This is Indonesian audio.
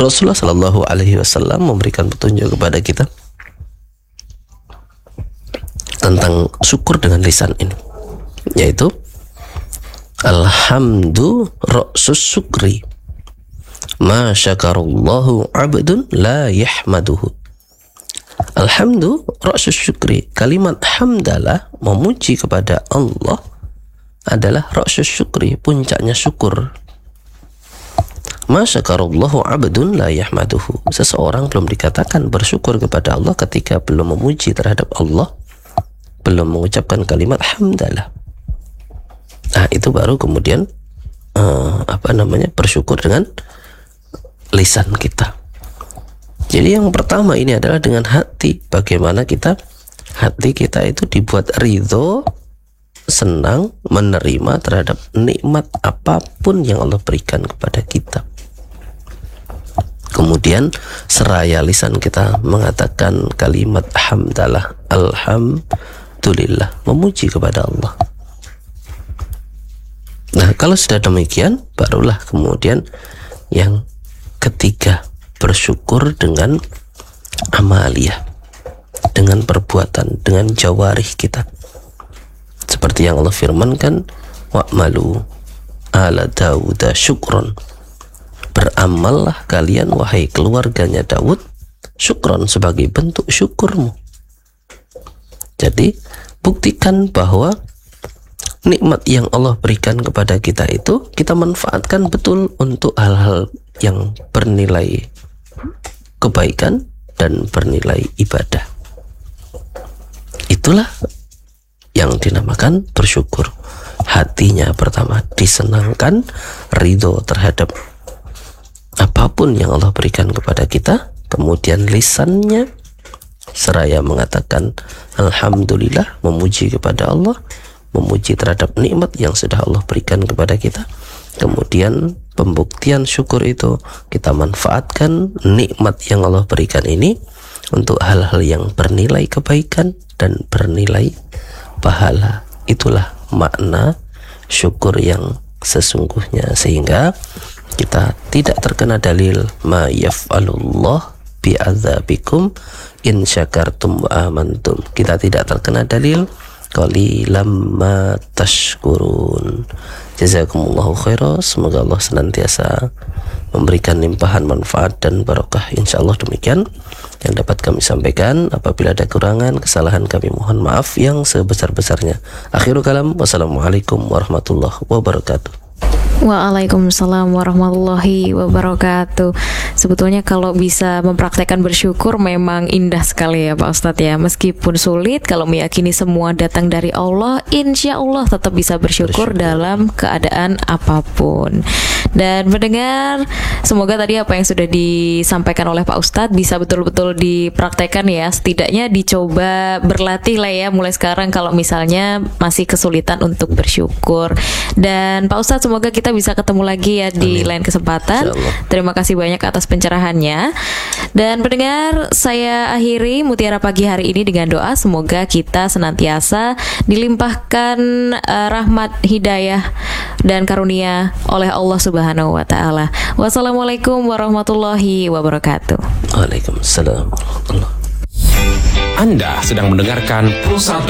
Rasulullah Shallallahu Alaihi Wasallam memberikan petunjuk kepada kita tentang syukur dengan lisan ini, yaitu alhamdu ra'sus syukri ma syakarallahu abdun la yahmaduhu. Alhamdu ra'sus syukri, kalimat hamdalah, memuji kepada Allah, adalah ra'sus syukri, puncaknya syukur. Ma syakarallahu abdun la yahmaduhu, seseorang belum dikatakan bersyukur kepada Allah ketika belum memuji terhadap Allah, belum mengucapkan kalimat hamdalah. Nah, itu baru kemudian bersyukur dengan lisan kita. Jadi yang pertama ini adalah dengan hati. Bagaimana hati kita itu dibuat ridho, senang, menerima terhadap nikmat apapun yang Allah berikan kepada kita. Kemudian seraya lisan kita mengatakan kalimat hamdalah, alhamdulillah, memuji kepada Allah. Nah, kalau sudah demikian, barulah kemudian yang ketiga, bersyukur dengan amaliyah, dengan perbuatan, dengan jawarih kita. Seperti yang Allah firmankan, wa'malu ala Dawuda syukron, beramallah kalian wahai keluarganya Daud syukron, sebagai bentuk syukurmu. Jadi buktikan bahwa nikmat yang Allah berikan kepada kita itu kita manfaatkan betul untuk hal-hal yang bernilai kebaikan dan bernilai ibadah. Itulah yang dinamakan bersyukur. Hatinya pertama disenangkan, ridho terhadap apapun yang Allah berikan kepada kita. Kemudian lisannya seraya mengatakan alhamdulillah, memuji kepada Allah, memuji terhadap nikmat yang sudah Allah berikan kepada kita. Kemudian pembuktian syukur itu kita manfaatkan nikmat yang Allah berikan ini untuk hal-hal yang bernilai kebaikan dan bernilai pahala. Itulah makna syukur yang sesungguhnya, sehingga kita tidak terkena dalil ma yaf'alullah bi'adzabikum in syakartum wa amantum. Kita tidak terkena dalil qalilam ma tashkurun. Jazakumullahu khairan. Semoga Allah senantiasa memberikan limpahan manfaat dan barokah. Insyaallah demikian yang dapat kami sampaikan. Apabila ada kurangan, kesalahan, kami mohon maaf yang sebesar-besarnya. Akhirul kalam, wassalamualaikum warahmatullahi wabarakatuh. Waalaikumsalam warahmatullahi wabarakatuh. Sebetulnya kalau bisa mempraktekkan bersyukur memang indah sekali ya Pak Ustadz ya. Meskipun sulit, kalau meyakini semua datang dari Allah, insya Allah tetap bisa bersyukur dalam keadaan apapun. Dan mendengar, semoga tadi apa yang sudah disampaikan oleh Pak Ustadz bisa betul-betul dipraktekkan ya. Setidaknya dicoba berlatih lah ya mulai sekarang kalau misalnya masih kesulitan untuk bersyukur. Dan Pak Ustadz, semoga kita bisa ketemu lagi ya di lain kesempatan. Terima kasih banyak atas pencerahannya. Dan pendengar, saya akhiri Mutiara Pagi hari ini dengan doa semoga kita senantiasa dilimpahkan rahmat, hidayah dan karunia oleh Allah Subhanahu wa taala. Wassalamualaikum warahmatullahi wabarakatuh. Waalaikumsalam warahmatullahi. Anda sedang mendengarkan Pulsa